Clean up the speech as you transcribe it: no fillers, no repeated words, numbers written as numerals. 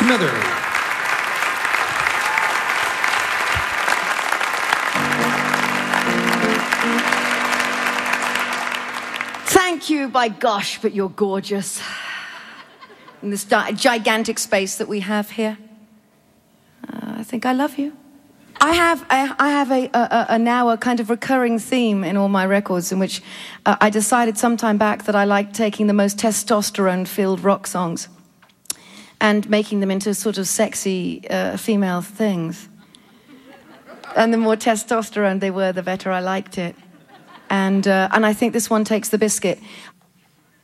Smither. Thank you, by gosh, but you're gorgeous. In this gigantic space that we have here. I think I love you. I have a now a kind of recurring theme in all my records in which I decided sometime back that I liked taking the most testosterone-filled rock songs and making them into sort of sexy female things. And the more testosterone they were, the better I liked it. And I think this one takes the biscuit.